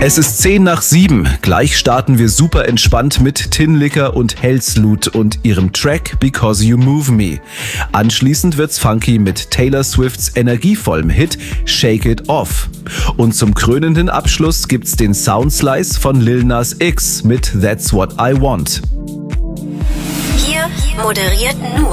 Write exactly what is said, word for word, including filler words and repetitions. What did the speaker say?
Es ist zehn nach sieben. Gleich starten wir super entspannt mit Tinlicker und Hellsloot und ihrem Track Because You Move Me. Anschließend wird's funky mit Taylor Swifts energievollem Hit Shake It Off. Und zum krönenden Abschluss gibt's den Soundslice von Lil Nas X mit That's What I Want. Hier moderiert nur